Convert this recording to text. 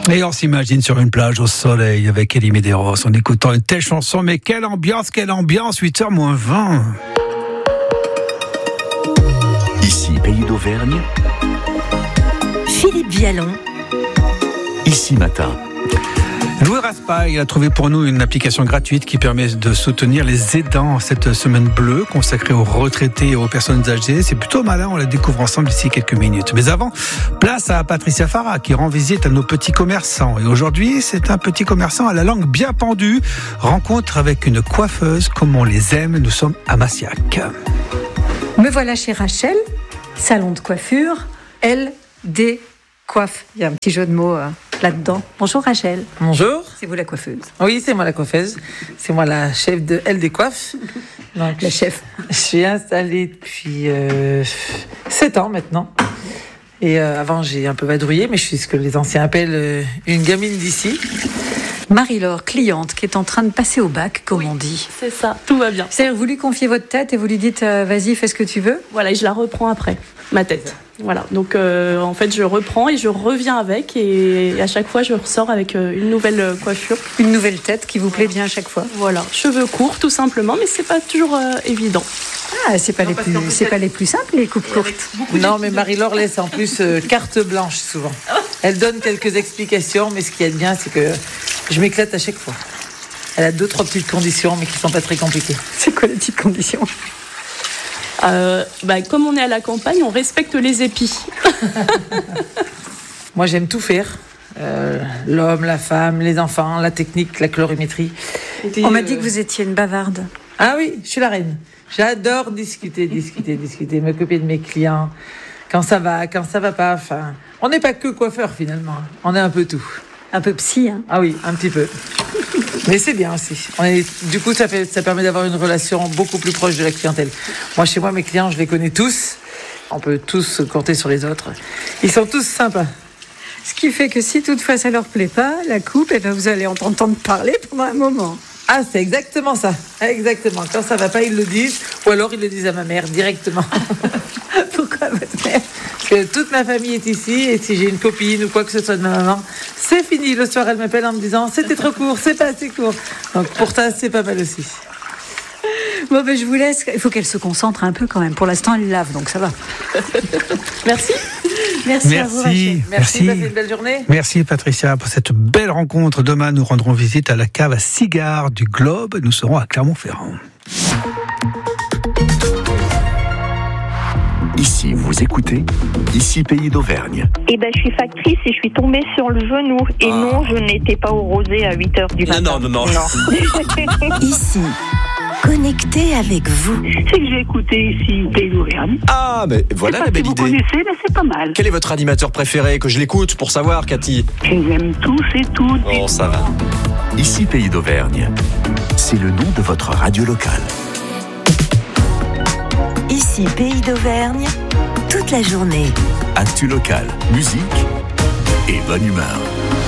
Et on s'imagine sur une plage au soleil avec Elie Medeiros en écoutant une telle chanson. Mais quelle ambiance, 8h moins 20. Ici, Pays d'Auvergne. Philippe Vialon. Ici Matin. Louis Raspail a trouvé pour nous une application gratuite qui permet de soutenir les aidants cette semaine bleue consacrée aux retraités et aux personnes âgées. C'est plutôt malin, on la découvre ensemble d'ici quelques minutes. Mais avant, place à Patricia Farah qui rend visite à nos petits commerçants. Et aujourd'hui, c'est un petit commerçant à la langue bien pendue. Rencontre avec une coiffeuse comme on les aime. Nous sommes à Massiac. Me voilà chez Rachel, salon de coiffure, LD Coiffe. Il y a un petit jeu de mots là-dedans. Bonjour Rachel. Bonjour. C'est vous la coiffeuse? Oui, c'est moi la coiffeuse. C'est moi la chef de LD Coiffe. Donc, La chef. je suis installée depuis 7 ans maintenant. Et avant, j'ai un peu vadrouillé, mais je suis ce que les anciens appellent une gamine d'ici. Marie-Laure, cliente, qui est en train de passer au bac, comme on dit. C'est ça, tout va bien. C'est-à-dire, vous lui confiez votre tête et vous lui dites vas-y, fais ce que tu veux. Voilà, et je la reprends après, ma tête. Voilà, donc en fait, je reprends et je reviens avec. Et à chaque fois, je ressors avec une nouvelle coiffure. Une nouvelle tête qui vous plaît bien à chaque fois. Voilà, cheveux courts, tout simplement, mais c'est pas toujours évident. Ah, c'est pas les plus simples, les coupes courtes. Non, mais Marie-Laure laisse en plus carte blanche souvent. Elle donne quelques explications, mais ce qui est bien, c'est que je m'éclate à chaque fois. Elle a 2-3 petites conditions, mais qui sont pas très compliquées. C'est quoi les petites conditions? Comme on est à la campagne, on respecte les épis. Moi, j'aime tout faire. L'homme, la femme, les enfants, la technique, la colorimétrie. On m'a dit que vous étiez une bavarde. Ah oui, je suis la reine. J'adore discuter, m'occuper de mes clients. Quand ça va pas. Enfin, on n'est pas que coiffeur finalement. On est un peu tout. Un peu psy, hein? Ah oui, un petit peu. Mais c'est bien aussi. Du coup, ça permet d'avoir une relation beaucoup plus proche de la clientèle. Moi, chez moi, mes clients, je les connais tous. On peut tous compter sur les autres. Ils sont tous sympas. Ce qui fait que si toutefois ça leur plaît pas, la coupe, vous allez entendre parler pendant un moment. Ah, c'est exactement ça. Exactement. Quand ça va pas, ils le disent. Ou alors, ils le disent à ma mère directement. Pourquoi votre mère? Parce que toute ma famille est ici. Et si j'ai une copine ou quoi que ce soit de ma maman, c'est fini. Le soir, elle m'appelle en me disant « C'était trop court, c'est pas assez court ». Donc, pour ça, c'est pas mal aussi. Bon, je vous laisse. Il faut qu'elle se concentre un peu quand même. Pour l'instant, elle lave, donc ça va. Merci. Merci à vous, Rachel. Merci, passez une belle journée. Merci Patricia pour cette belle rencontre. Demain, nous rendrons visite à la cave à cigares du Globe. Nous serons à Clermont-Ferrand. Ici, vous écoutez Ici, Pays d'Auvergne. Je suis factrice et je suis tombée sur le genou. Et non, je n'étais pas au rosé à 8h du matin. Non. Ici, connecté avec vous. C'est que j'ai écouté ici Pays d'Auvergne. Ah, mais voilà la belle vous idée. connaissez, mais c'est pas mal. Quel est votre animateur préféré? Que je l'écoute pour savoir, Cathy. Je les aime tous et toutes. Oh, ça va. Ici, Pays d'Auvergne. C'est le nom de votre radio locale. Ici, Pays d'Auvergne, toute la journée. Actu locale, musique et bonne humeur.